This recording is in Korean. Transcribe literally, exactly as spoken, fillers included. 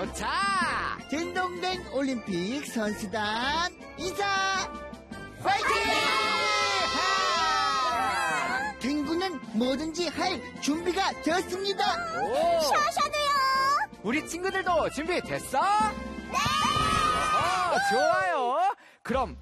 자, 딩동댕 올림픽 선수단 인사! 파이팅! 딩구는 뭐든지 할 준비가 되었습니다. 오, 샤샤도요. 우리 친구들도 준비됐어? 네. 어, 좋아요. 그럼